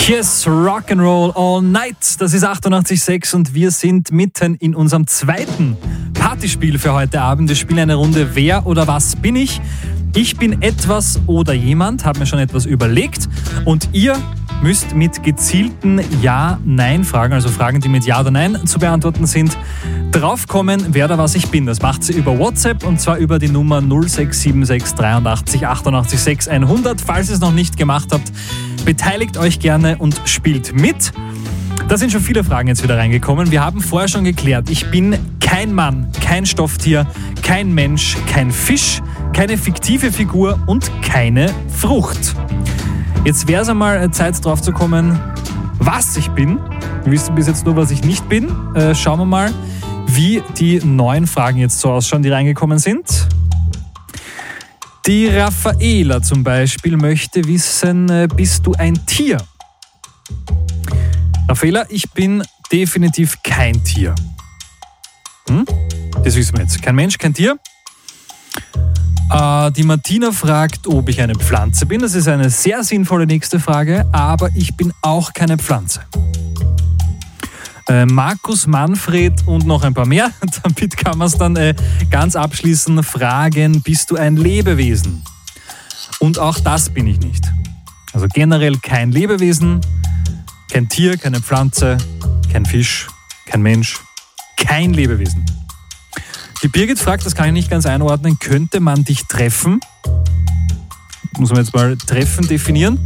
Kiss Rock'n'Roll All Night. Das ist 88.6 und wir sind mitten in unserem zweiten Partyspiel für heute Abend. Wir spielen eine Runde Wer oder was bin ich? Ich bin etwas oder jemand, habe mir schon etwas überlegt und ihr müsst mit gezielten Ja-Nein-Fragen, also Fragen, die mit Ja oder Nein zu beantworten sind, draufkommen, wer oder was ich bin. Das macht sie über WhatsApp und zwar über die Nummer 0676 83 88 6 100. Falls ihr es noch nicht gemacht habt, beteiligt euch gerne und spielt mit. Da sind schon viele Fragen jetzt wieder reingekommen. Wir haben vorher schon geklärt, ich bin kein Mann, kein Stofftier, kein Mensch, kein Fisch, keine fiktive Figur und keine Frucht. Jetzt wäre es einmal Zeit drauf zu kommen, was ich bin. Wir wissen bis jetzt nur, was ich nicht bin. Schauen wir mal, wie die neuen Fragen jetzt so ausschauen, die reingekommen sind. Die Raffaela zum Beispiel möchte wissen, bist du ein Tier? Raffaela, ich bin definitiv kein Tier. Das wissen wir jetzt. Kein Mensch, kein Tier. Die Martina fragt, ob ich eine Pflanze bin. Das ist eine sehr sinnvolle nächste Frage, aber ich bin auch keine Pflanze. Markus, Manfred und noch ein paar mehr. Damit kann man es dann ganz abschließen. Fragen, bist du ein Lebewesen? Und auch das bin ich nicht. Also generell kein Lebewesen, kein Tier, keine Pflanze, kein Fisch, kein Mensch, kein Lebewesen. Die Birgit fragt, das kann ich nicht ganz einordnen, könnte man dich treffen? Muss man jetzt mal treffen definieren?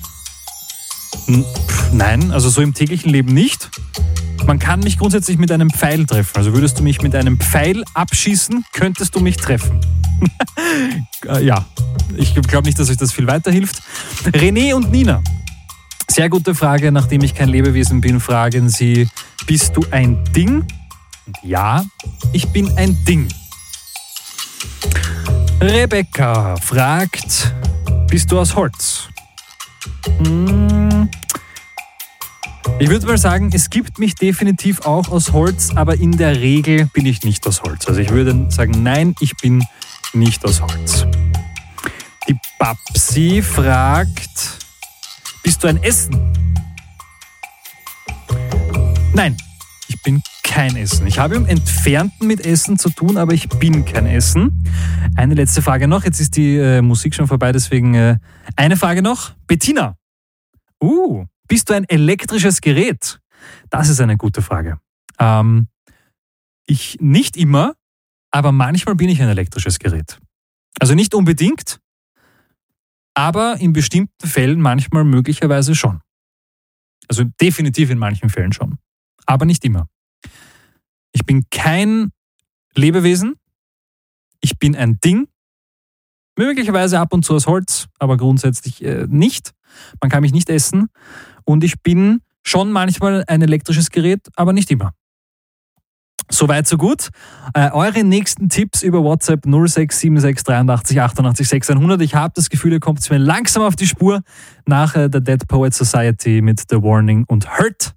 Nein, also so im täglichen Leben nicht. Man kann mich grundsätzlich mit einem Pfeil treffen. Also würdest du mich mit einem Pfeil abschießen, könntest du mich treffen. Ja, ich glaube nicht, dass euch das viel weiterhilft. René und Nina. Sehr gute Frage. Nachdem ich kein Lebewesen bin, fragen sie, bist du ein Ding? Und ja, ich bin ein Ding. Rebecca fragt, bist du aus Holz? Ich würde mal sagen, es gibt mich definitiv auch aus Holz, aber in der Regel bin ich nicht aus Holz. Also ich würde sagen, nein, ich bin nicht aus Holz. Die Babsi fragt, bist du ein Essen? Nein, ich bin kein Essen. Ich habe im Entfernten mit Essen zu tun, aber ich bin kein Essen. Eine letzte Frage noch. Jetzt ist die Musik schon vorbei, deswegen eine Frage noch. Bettina. Bist du ein elektrisches Gerät? Das ist eine gute Frage. Ich nicht immer, aber manchmal bin ich ein elektrisches Gerät. Also nicht unbedingt, aber in bestimmten Fällen manchmal möglicherweise schon. Also definitiv in manchen Fällen schon, aber nicht immer. Ich bin kein Lebewesen, ich bin ein Ding, möglicherweise ab und zu aus Holz, aber grundsätzlich nicht. Man kann mich nicht essen und ich bin schon manchmal ein elektrisches Gerät, aber nicht immer. Soweit, so gut. Eure nächsten Tipps über WhatsApp 0676 83 88 6 100. Ich habe das Gefühl, ihr kommt mir langsam auf die Spur nach der Dead Poets Society mit The Warning und Hurt.